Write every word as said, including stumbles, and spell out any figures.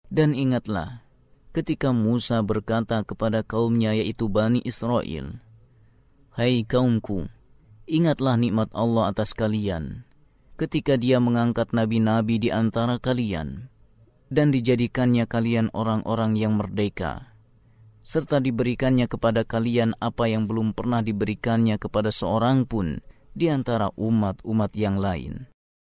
Dan ingatlah ketika Musa berkata kepada kaumnya, yaitu Bani Israel, "Hai kaumku, ingatlah nikmat Allah atas kalian ketika Dia mengangkat nabi-nabi di antara kalian dan dijadikannya kalian orang-orang yang merdeka, serta diberikannya kepada kalian apa yang belum pernah diberikannya kepada seorang pun di antara umat-umat yang lain.